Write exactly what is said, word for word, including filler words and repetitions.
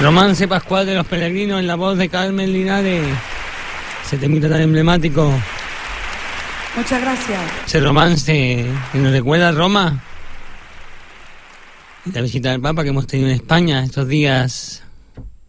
Romance Pascual de los Peregrinos en la voz de Carmen Linares. Ese temita tan emblemático. Muchas gracias. Ese romance que nos recuerda a Roma. Y la visita del Papa que hemos tenido en España estos días.